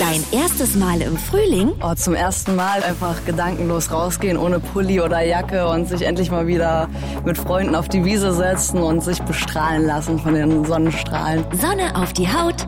Dein erstes Mal im Frühling? Oh, zum ersten Mal einfach gedankenlos rausgehen, ohne Pulli oder Jacke und sich endlich mal wieder mit Freunden auf die Wiese setzen und sich bestrahlen lassen von den Sonnenstrahlen. Sonne auf die Haut,